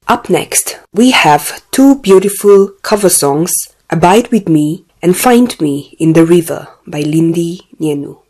Up next, we have two beautiful cover songs, Abide With Me and Find Me in the River by Lindy Nyenu.